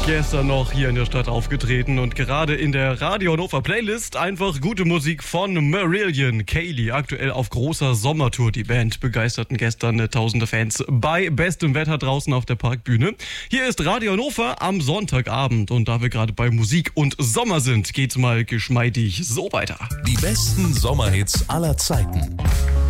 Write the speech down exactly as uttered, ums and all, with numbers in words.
Gestern noch hier in der Stadt aufgetreten und gerade in der Radio Hannover Playlist einfach gute Musik von Marillion. Kaylee, aktuell auf großer Sommertour. Die Band begeisterten gestern äh, tausende Fans bei bestem Wetter draußen auf der Parkbühne. Hier ist Radio Hannover am Sonntagabend und da wir gerade bei Musik und Sommer sind, geht's mal geschmeidig so weiter. Die besten Sommerhits aller Zeiten.